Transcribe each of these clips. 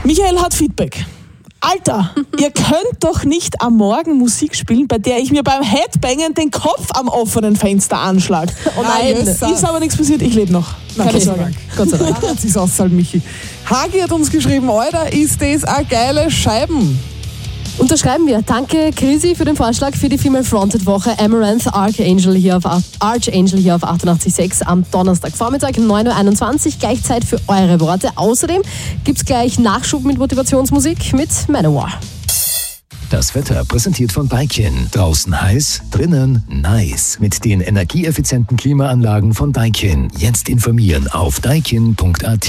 Michael hat Feedback. Alter, ihr könnt doch nicht am Morgen Musik spielen, bei der ich mir beim Headbangen den Kopf am offenen Fenster anschlag. Oh nein, ist aber nichts passiert, ich lebe noch. Keine Sorge. Gott sei Dank. Jetzt ist auszahlt, Michi. Hagi hat uns geschrieben, Alter, ist das eine geile Scheiben. Unterschreiben wir. Danke, Chrissy, für den Vorschlag für die Female Fronted Woche. Amaranth Archangel hier auf 88.6 am Donnerstagvormittag, 9.21 Uhr. Gleich Zeit für eure Worte. Außerdem gibt es gleich Nachschub mit Motivationsmusik mit Manowar. Das Wetter präsentiert von Daikin. Draußen heiß, drinnen nice. Mit den energieeffizienten Klimaanlagen von Daikin. Jetzt informieren auf daikin.at.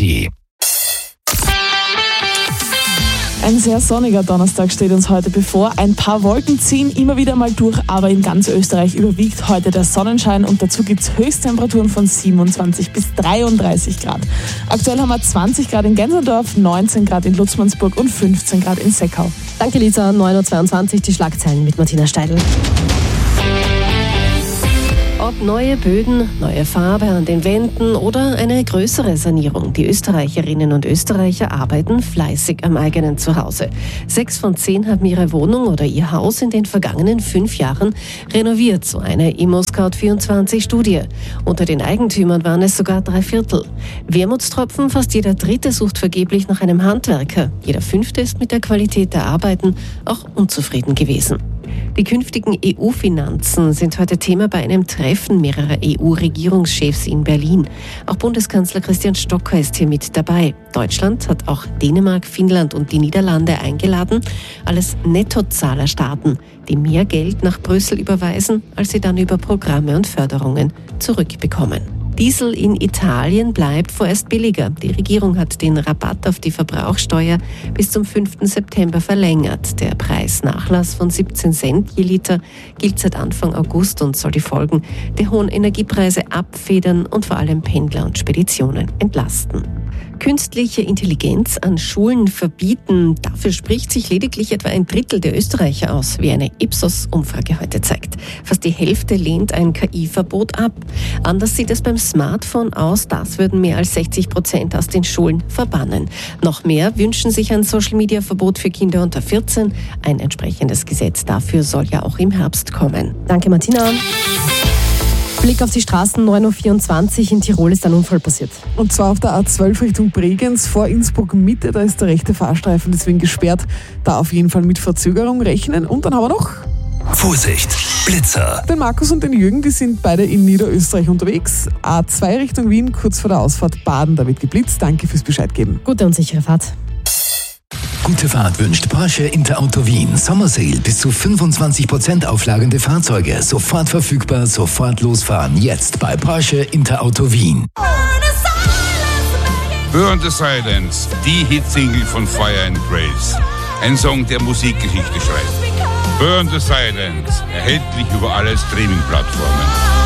Ein sehr sonniger Donnerstag steht uns heute bevor. Ein paar Wolken ziehen immer wieder mal durch, aber in ganz Österreich überwiegt heute der Sonnenschein und dazu gibt es Höchsttemperaturen von 27 bis 33 Grad. Aktuell haben wir 20 Grad in Gensendorf, 19 Grad in Lutzmannsburg und 15 Grad in Seckau. Danke, Lisa. 9.22 Uhr, die Schlagzeilen mit Martina Steidl. Ob neue Böden, neue Farbe an den Wänden oder eine größere Sanierung. Die Österreicherinnen und Österreicher arbeiten fleißig am eigenen Zuhause. 6 von 10 haben ihre Wohnung oder ihr Haus in den vergangenen 5 Jahren renoviert, so eine ImmoScout24-Studie. Unter den Eigentümern waren es sogar 3/4. Wermutstropfen, fast jeder Dritte sucht vergeblich nach einem Handwerker. Jeder Fünfte ist mit der Qualität der Arbeiten auch unzufrieden gewesen. Die künftigen EU-Finanzen sind heute Thema bei einem Treffen mehrerer EU-Regierungschefs in Berlin. Auch Bundeskanzler Christian Stocker ist hier mit dabei. Deutschland hat auch Dänemark, Finnland und die Niederlande eingeladen, alles Nettozahlerstaaten, die mehr Geld nach Brüssel überweisen, als sie dann über Programme und Förderungen zurückbekommen. Diesel in Italien bleibt vorerst billiger. Die Regierung hat den Rabatt auf die Verbrauchssteuer bis zum 5. September verlängert. Der Preisnachlass von 17 Cent je Liter gilt seit Anfang August und soll die Folgen der hohen Energiepreise abfedern und vor allem Pendler und Speditionen entlasten. Künstliche Intelligenz an Schulen verbieten. Dafür spricht sich lediglich etwa 1/3 der Österreicher aus, wie eine Ipsos-Umfrage heute zeigt. Fast die Hälfte lehnt ein KI-Verbot ab. Anders sieht es beim Smartphone aus. Das würden mehr als 60% aus den Schulen verbannen. Noch mehr wünschen sich ein Social-Media-Verbot für Kinder unter 14. Ein entsprechendes Gesetz dafür soll ja auch im Herbst kommen. Danke, Martina. Blick auf die Straßen, 9.24 Uhr in Tirol ist ein Unfall passiert. Und zwar auf der A12 Richtung Bregenz vor Innsbruck Mitte, da ist der rechte Fahrstreifen deswegen gesperrt. Da auf jeden Fall mit Verzögerung rechnen. Und dann haben wir noch Vorsicht, Blitzer. den Markus und den Jürgen, die sind beide in Niederösterreich unterwegs. A2 Richtung Wien, kurz vor der Ausfahrt Baden, da wird geblitzt. Danke fürs Bescheid geben. Gute und sichere Fahrt. Gute Fahrt wünscht Porsche Interauto Wien. Sommersale bis zu 25% auflagende Fahrzeuge. Sofort verfügbar, sofort losfahren. Jetzt bei Porsche Interauto Wien. Burn the Silence, die Hitsingle von Fire and Grace. Ein Song, der Musikgeschichte schreibt. Burn the Silence, erhältlich über alle Streaming-Plattformen.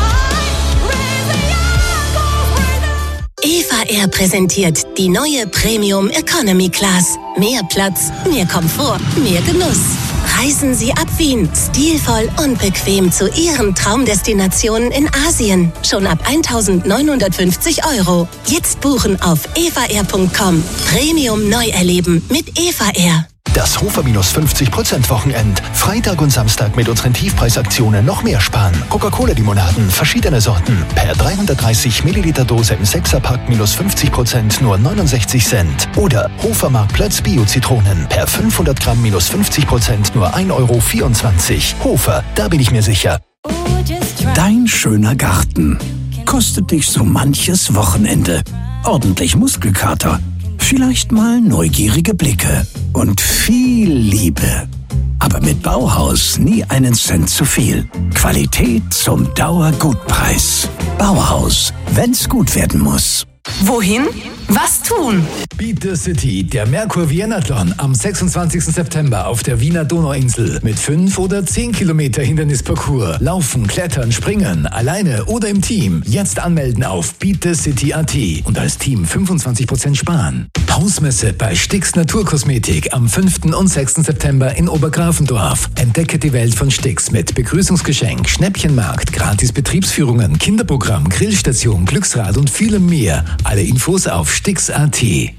Eva Air präsentiert die neue Premium Economy Class. Mehr Platz, mehr Komfort, mehr Genuss. Reisen Sie ab Wien, stilvoll und bequem zu Ihren Traumdestinationen in Asien. Schon ab 1.950 €. Jetzt buchen auf evaair.com. Premium neu erleben mit Eva Air. Das Hofer minus 50% Wochenend. Freitag und Samstag mit unseren Tiefpreisaktionen noch mehr sparen. Coca-Cola-Limonaden, verschiedene Sorten. Per 330 Milliliter Dose im 6er-Pack minus 50%, nur 69 Cent. Oder Hofer Marktplatz Bio-Zitronen. Per 500 Gramm minus 50%, nur 1,24 €. Hofer, da bin ich mir sicher. Dein schöner Garten kostet dich so manches Wochenende. Ordentlich Muskelkater, vielleicht mal neugierige Blicke und viel Liebe. Aber mit Bauhaus nie einen Cent zu viel. Qualität zum Dauergutpreis. Bauhaus, wenn's gut werden muss. Wohin? Was tun? Beat the City, der Merkur Vienathlon am 26. September auf der Wiener Donauinsel mit 5 oder 10 Kilometer Hindernisparcours. Laufen, klettern, springen, alleine oder im Team. Jetzt anmelden auf beatthecity.at und als Team 25% sparen. Hausmesse bei Stix Naturkosmetik am 5. und 6. September in Obergrafendorf. Entdecke die Welt von Stix mit Begrüßungsgeschenk, Schnäppchenmarkt, gratis Betriebsführungen, Kinderprogramm, Grillstation, Glücksrad und vielem mehr. Alle Infos auf stix.at.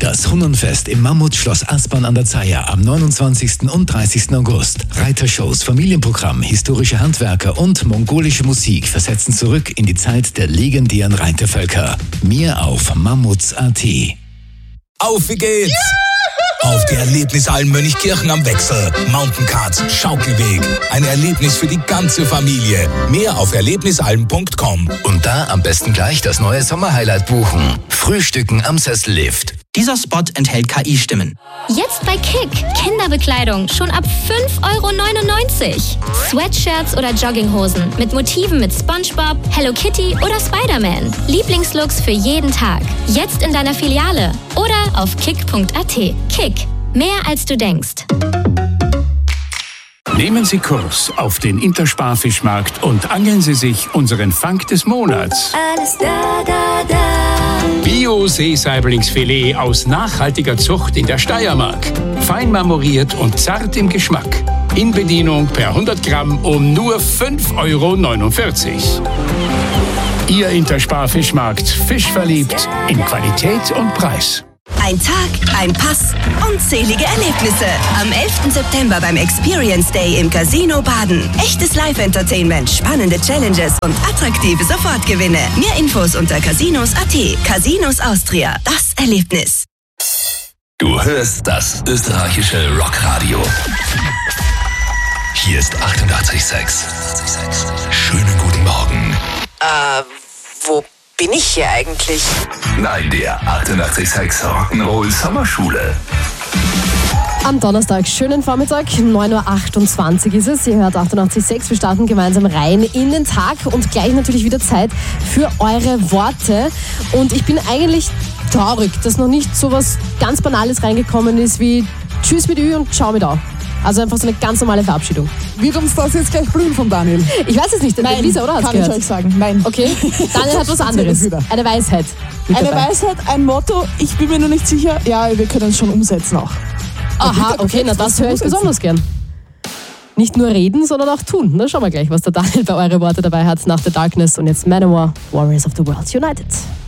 Das Hunnenfest im Mammutschloss Aspern an der Zeiher am 29. und 30. August. Reitershows, Familienprogramm, historische Handwerker und mongolische Musik versetzen zurück in die Zeit der legendären Reitervölker. Mehr auf mammuts.at. Auf, wie geht's? Auf die Erlebnishallen Mönchkirchen am Wechsel. Mountaincards, Schaukelweg. Ein Erlebnis für die ganze Familie. Mehr auf erlebnisallen.com. Und da am besten gleich das neue Sommerhighlight buchen. Frühstücken am Sessellift. Dieser Spot enthält KI-Stimmen. Jetzt bei Kick. Kinderbekleidung schon ab 5,99 €. Sweatshirts oder Jogginghosen mit Motiven mit SpongeBob, Hello Kitty oder Spider-Man. Lieblingslooks für jeden Tag. Jetzt in deiner Filiale oder auf kick.at. Kick. Mehr als du denkst. Nehmen Sie Kurs auf den Intersparfischmarkt und angeln Sie sich unseren Fang des Monats. Alles da, da, da. Bio-Seesaiblingsfilet aus nachhaltiger Zucht in der Steiermark. Fein marmoriert und zart im Geschmack. In Bedienung per 100 Gramm um nur 5,49 €. Ihr Intersparfischmarkt. Fischverliebt in Qualität und Preis. Ein Tag, ein Pass, unzählige Erlebnisse. Am 11. September beim Experience Day im Casino Baden. Echtes Live-Entertainment, spannende Challenges und attraktive Sofortgewinne. Mehr Infos unter casinos.at. Casinos Austria. Das Erlebnis. Du hörst das österreichische Rockradio. Hier ist 88,6. Schönen guten Morgen. Wo bin ich hier eigentlich? Nein, der 88,6 Rock'n'Roll Sommerschule. Am Donnerstag, schönen Vormittag, 9:28 Uhr ist es. Ihr hört 88,6. Wir starten gemeinsam rein in den Tag und gleich natürlich wieder Zeit für eure Worte. Und ich bin eigentlich traurig, dass noch nicht so was ganz Banales reingekommen ist wie Tschüss mit Ü und Ciao mit Au. Also einfach so eine ganz normale Verabschiedung. Wird uns das jetzt gleich blühen von Daniel? Ich weiß es nicht. Nein, Lisa, oder? Kann ich euch sagen. Nein. Okay, Daniel hat was anderes. Eine Weisheit. Eine Weisheit, ein Motto. Ich bin mir noch nicht sicher. Ja, wir können es schon umsetzen auch. Aha, okay, na das höre ich besonders gern. Nicht nur reden, sondern auch tun. Na, schauen wir gleich, was der Daniel bei eure Worte dabei hat nach The Darkness. Und jetzt Manowar, Warriors of the World United.